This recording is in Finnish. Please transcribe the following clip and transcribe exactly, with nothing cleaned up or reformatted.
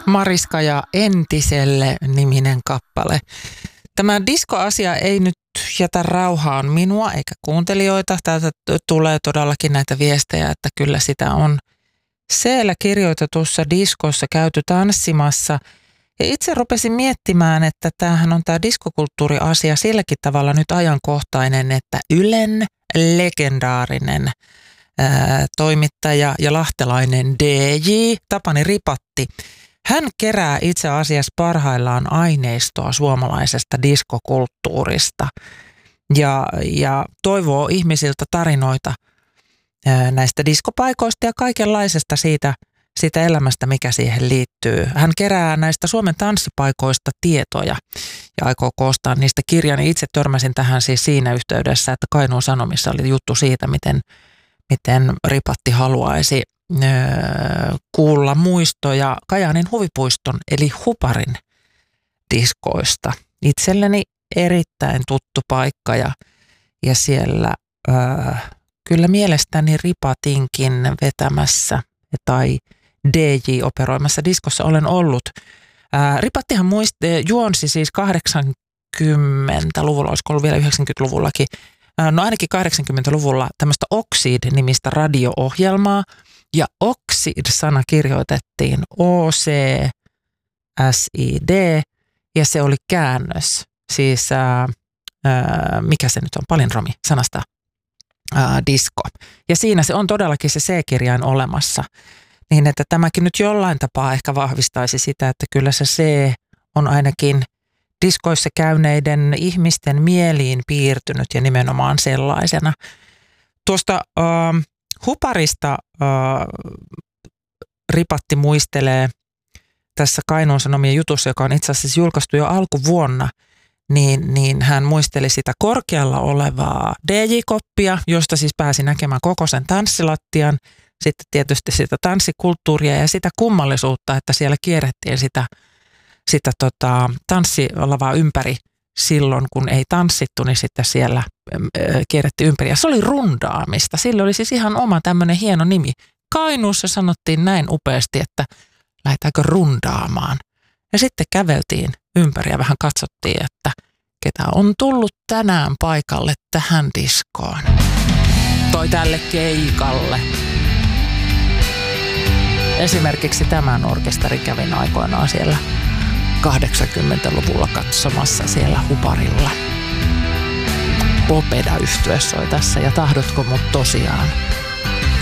Mariska ja Entiselle -niminen kappale. Tämä diskoasia ei nyt jätä rauhaan minua eikä kuuntelijoita. Täältä tulee todellakin näitä viestejä, että kyllä sitä on siellä kirjoitetussa diskossa käyty tanssimassa. Ja itse rupesin miettimään, että tämähän on tämä diskokulttuuriasia silläkin tavalla nyt ajankohtainen, että Ylen legendaarinen ää, toimittaja ja lahtelainen D J Tapani Ripatti, hän kerää itse asiassa parhaillaan aineistoa suomalaisesta diskokulttuurista ja, ja toivoo ihmisiltä tarinoita ää, näistä diskopaikoista ja kaikenlaisesta siitä, siitä elämästä, mikä siihen liittyy. Hän kerää näistä Suomen tanssipaikoista tietoja ja aikoo koostaa niistä kirjan. Itse törmäsin tähän siis siinä yhteydessä, että Kainuun Sanomissa oli juttu siitä, miten, miten Ripatti haluaisi öö, kuulla muistoja Kajaanin huvipuiston eli Huparin diskoista. Itselleni erittäin tuttu paikka ja, ja siellä öö, kyllä mielestäni Ripatinkin vetämässä tai D J-operoimassa diskossa olen ollut. Ää, Ripattihan muisti, juonsi siis kahdeksankymmentäluvulla, olisiko ollut vielä yhdeksänkymmentäluvullakin, ää, no ainakin kahdeksankymmentäluvulla tämmöistä Oxid-nimistä radio-ohjelmaa, ja Oxid-sana kirjoitettiin O C S I D, ja se oli käännös, siis ää, ää, mikä se nyt on, palindromi sanasta ää, disko. Ja siinä se on todellakin se C-kirjain olemassa. Niin, että tämäkin nyt jollain tapaa ehkä vahvistaisi sitä, että kyllä se C on ainakin diskoissa käyneiden ihmisten mieliin piirtynyt ja nimenomaan sellaisena. Tuosta äh, Huparista äh, Ripatti muistelee tässä Kainuun Sanomien jutussa, joka on itse asiassa julkaistu jo alkuvuonna, niin, niin hän muisteli sitä korkealla olevaa D J-koppia, josta siis pääsi näkemään koko sen tanssilattian. Sitten tietysti sitä tanssikulttuuria ja sitä kummallisuutta, että siellä kierrettiin sitä, sitä tota, tanssilavaa ympäri silloin, kun ei tanssittu, niin sitten siellä kierrettiin ympäri. Ja se oli rundaamista. Sillä oli siis ihan oma tämmöinen hieno nimi. Kainuussa sanottiin näin upeasti, että lähdetäänkö rundaamaan. Ja sitten käveltiin ympäri ja vähän katsottiin, että ketä on tullut tänään paikalle tähän diskoon. Toi tälle keikalle. Esimerkiksi tämän orkesteri kävin aikoinaan siellä kahdeksankymmentäluvulla katsomassa siellä Huparilla. Popeda-yhtye soi tässä ja Tahdotko mut tosiaan.